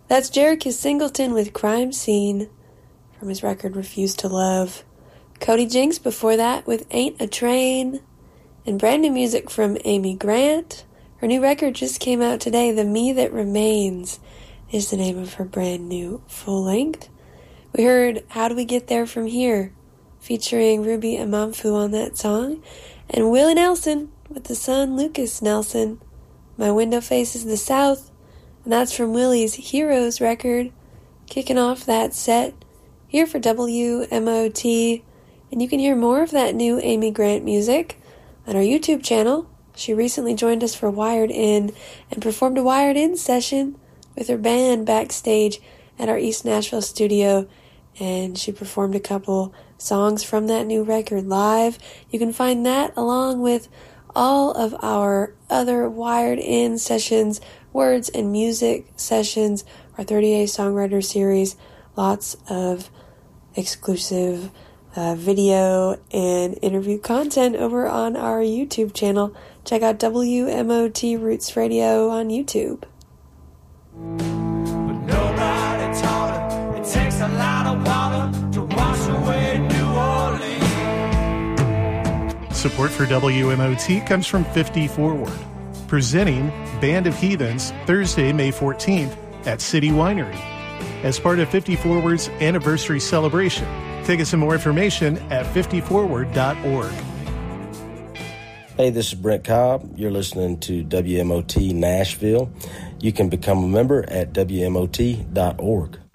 That's Jericho Singleton with Crime Scene from his record Refuse to Love. Cody Jinks before that with Ain't a Train. And brand new music from Amy Grant. Her new record just came out today. The Me That Remains is the name of her brand new full length. We heard How Do We Get There From Here, featuring Ruby Amamfu on that song. And Willie Nelson with the son Lucas Nelson. My Window Faces the South. And that's from Willie's Heroes record. Kicking off that set here for WMOT. And you can hear more of that new Amy Grant music on our YouTube channel. She recently joined us for Wired In and performed a Wired In session with her band backstage at our East Nashville studio. And she performed a couple songs from that new record live. You can find that along with all of our other Wired In sessions, words and music sessions, our 30-day songwriter series, lots of exclusive video and interview content over on our YouTube channel. Check out WMOT Roots Radio on YouTube. But nobody taught her it takes a lot of water to wash away New Orleans. Support for WMOT comes from 50 Forward, presenting Band of Heathens Thursday, May 14th at City Winery as part of 50 Forward's anniversary celebration. Tickets and more information at 50forward.org. Hey, this is Brent Cobb. You're listening to WMOT Nashville. You can become a member at WMOT.org.